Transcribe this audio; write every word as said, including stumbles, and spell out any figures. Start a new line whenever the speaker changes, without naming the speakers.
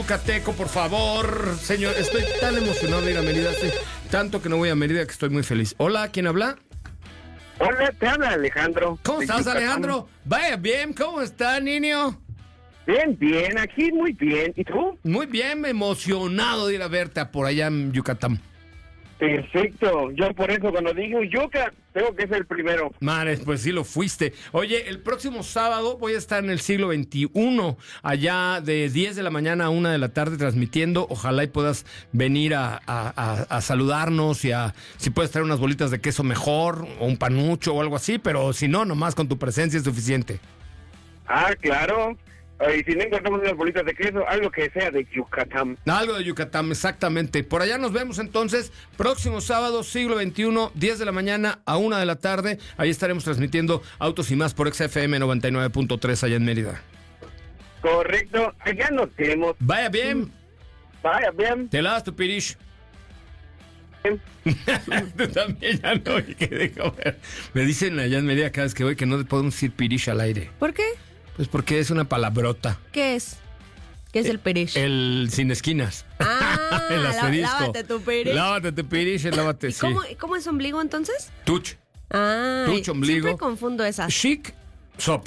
Yucateco, por favor, señor. Estoy tan emocionado de ir a Mérida. Estoy tanto que no voy a Mérida que estoy muy feliz. Hola, ¿quién habla?
Hola, te habla Alejandro.
¿Cómo estás,
Yucatán.
Alejandro? Vaya bien, ¿cómo está, niño?
Bien, bien, aquí muy bien. ¿Y tú?
Muy bien, emocionado de ir a verte por allá en Yucatán.
Perfecto. Yo por eso cuando digo Yuca, tengo que ser el primero.
Mares, pues sí lo fuiste. Oye, el próximo sábado voy a estar en el siglo veintiuno, allá de diez de la mañana a una de la tarde transmitiendo. Ojalá y puedas venir a, a, a, a saludarnos y a, si puedes traer unas bolitas de queso mejor, o un panucho o algo así, pero si no, nomás con tu presencia es suficiente.
Ah, claro. Y si no encontramos unas bolitas de queso, algo que sea de Yucatán.
Algo de Yucatán, exactamente. Por allá nos vemos entonces, próximo sábado, siglo veintiuno, diez de la mañana a una de la tarde. Ahí estaremos transmitiendo Autos y Más por X F M noventa y nueve punto tres allá en Mérida.
Correcto. Allá nos vemos.
Vaya bien.
Vaya bien.
Te lavas tu pirish. Tú también ya no me quedé comer. Me dicen allá en Mérida cada vez que voy que no podemos decir pirish al aire.
¿Por qué?
Pues porque es una palabrota.
¿Qué es? ¿Qué es el perish?
El sin esquinas.
Ah,
el asterisco.
lávate tu perish.
Lávate tu pirish, lávate,
¿Y
sí.
cómo, cómo es ombligo entonces?
Tuch.
Ah,
Tuch, ombligo.
siempre confundo esas.
Chic, sopa.